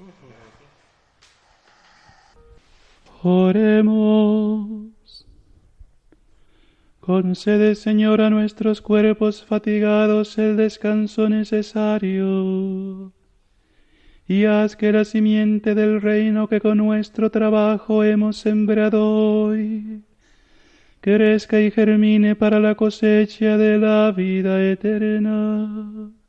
Oremos. Concede, Señor, a nuestros cuerpos fatigados el descanso necesario, y haz que la simiente del reino que con nuestro trabajo hemos sembrado hoy crezca y germine para la cosecha de la vida eterna.